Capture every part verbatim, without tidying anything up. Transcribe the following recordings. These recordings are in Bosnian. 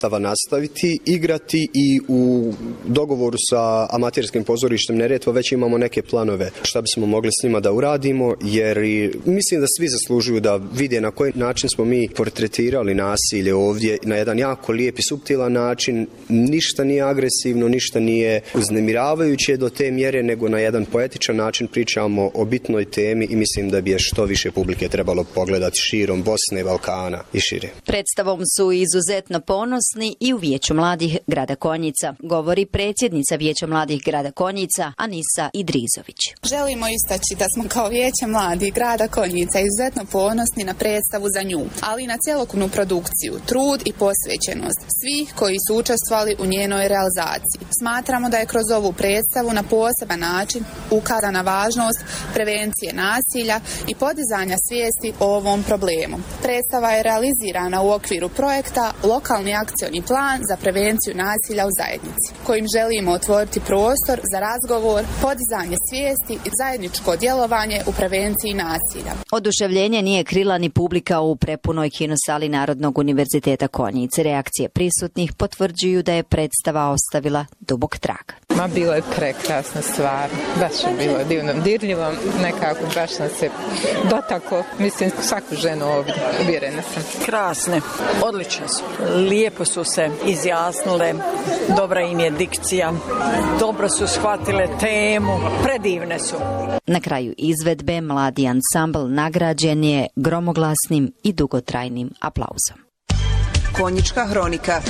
nastaviti igrati i u dogovoru sa amaterskim pozorištem Neretva već imamo neke planove šta bismo mogli s njima da uradimo, jer mislim da svi zaslužuju da vide na koji način smo mi portretirali nasilje ovdje na jedan jako lijep i suptilan način. Ništa nije agresivno, ništa nije uznemiravajuće do te mjere, nego na jedan poetičan način pričamo o bitnoj temi i mislim da bi je što više publike trebalo pogledati širom Bosne, Balkana i šire. Predstavom su izuzetno ponosni i u Vijeću mladih grada Konjica, govori predsjednica Vijeća mladih grada Konjica Anisa Idrizović. Želimo istaći da smo kao Vijeće mladih grada Konjica izuzetno ponosni na predstavu za nju, ali i na cjelokupnu produkciju, trud i posvećenost svih koji su učestvovali u njenoj realizaciji. Smatramo da je kroz ovu predstavu na poseban način ukazana važnost prevencije nasilja i podizanja svijesti o ovom problemu. Predstava je realizirana u okviru projekta Lokalni akcioni plan za prevenciju nasilja u zajednici, kojim želimo otvoriti prostor za razgovor, podizanje svijesti i zajedničko djelovanje u prevenciji nasilja. Oduševljenje nije krila ni publika u prepunoj kinosali Narodnog univerziteta Konjice. Reakcije prisutnih potvrđuju da je predstava ostavila dubok trag. Ma bilo je prekrasna stvar, baš je bilo divno, dirljivo, nekako baš nas se dotako, mislim svaku ženu ovdje, uvjerena sam. Krasne, odlične su, lijepo su se izjasnile, dobra im je dikcija, dobro su shvatile temu, predivne su. Na kraju izvedbe mladi ansambl nagrađen je gromoglasnim i dugotrajnim aplauzom. Konjička hronika.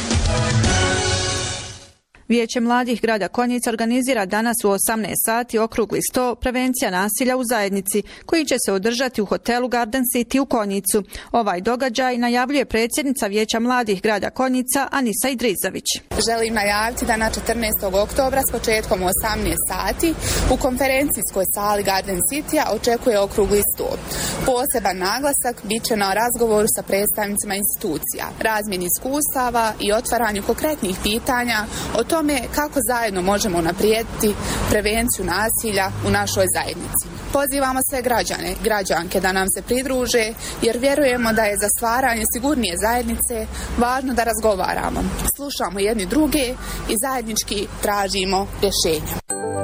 Vijeće mladih grada Konjica organizira danas u osamnaest sati okrugli sto prevencija nasilja u zajednici, koji će se održati u hotelu Garden City u Konjicu. Ovaj događaj najavljuje predsjednica Vijeća mladih grada Konjica Anisa Idrizović. Želim najaviti da na četrnaestog oktobra s početkom u osamnaest sati u konferencijskoj sali Garden City očekuje okrugli sto. Poseban naglasak bit će na razgovoru sa predstavnicima institucija, razmjeni iskustava i otvaranju konkretnih pitanja o tome kako zajedno možemo unaprijediti prevenciju nasilja u našoj zajednici. Pozivamo sve građane, građanke da nam se pridruže, jer vjerujemo da je za stvaranje sigurnije zajednice važno da razgovaramo, slušamo jedni druge i zajednički tražimo rješenja.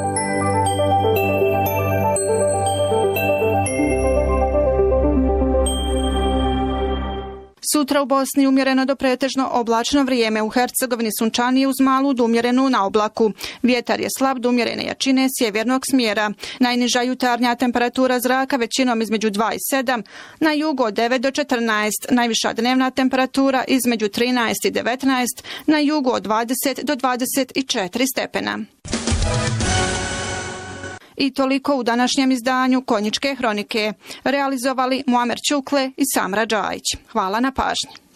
Sutra u Bosni umjereno do pretežno oblačno vrijeme, u Hercegovini sunčanije uz malu do umjerenu na oblaku. Vjetar je slab do umjerene jačine sjevernog smjera. Najniža jutarnja temperatura zraka većinom između dva i sedam, na jugu od devet do četrnaest, najviša dnevna temperatura između trinaest i devetnaest, na jugu od dvadeset do dvadeset četiri stepena. I toliko u današnjem izdanju Konjičke hronike. Realizovali Muamer Čukle i Samra Džajić. Hvala na pažnji.